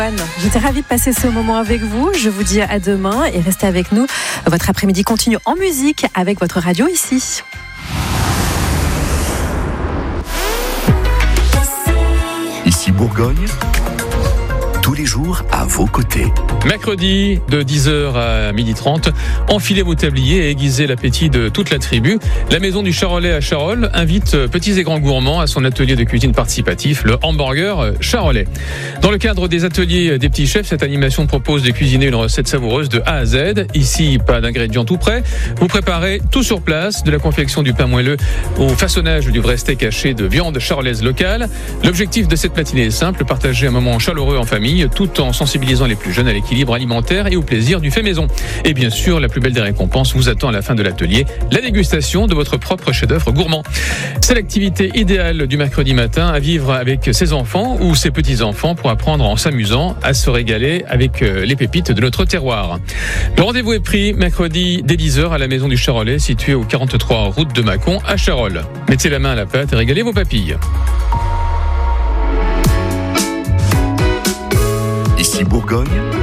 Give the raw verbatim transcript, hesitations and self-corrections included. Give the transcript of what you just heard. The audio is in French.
J'étais ravie de passer ce moment avec vous. Je vous dis à demain et restez avec nous. Votre après-midi continue en musique avec votre radio ici. Ici Bourgogne, tous les jours à vos côtés. Mercredi de dix heures à midi trente, enfilez vos tabliers et aiguisez l'appétit de toute la tribu. La maison du Charolais à Charolles invite petits et grands gourmands à son atelier de cuisine participatif, le hamburger charolais. Dans le cadre des ateliers des petits chefs, cette animation propose de cuisiner une recette savoureuse de A à Z. Ici, pas d'ingrédients tout prêts. Vous préparez tout sur place, de la confection du pain moelleux au façonnage du vrai steak haché de viande charolaise locale. L'objectif de cette matinée est simple, partager un moment chaleureux en famille, tout en sensibilisant les plus jeunes à l'équilibre alimentaire et au plaisir du fait maison. Et bien sûr, la plus belle des récompenses vous attend à la fin de l'atelier, la dégustation de votre propre chef-d'œuvre gourmand. C'est l'activité idéale du mercredi matin à vivre avec ses enfants ou ses petits-enfants pour apprendre en s'amusant à se régaler avec les pépites de notre terroir. Le rendez-vous est pris mercredi dès dix heures à la maison du Charolais, située au quarante-trois route de Mâcon à Charolles. Mettez la main à la pâte et régalez vos papilles. Ici Bourgogne,